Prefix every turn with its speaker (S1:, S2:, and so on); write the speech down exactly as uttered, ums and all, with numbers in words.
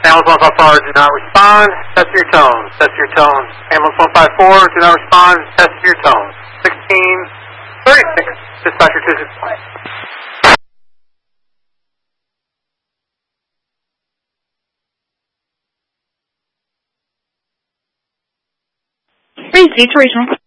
S1: Ambulance one five four, do not respond. Test your tone. Test your tone. Ambulance one five four, do not respond. Test your tone. sixteen thirty-six, dispatcher two six one.
S2: Three, Z to regional.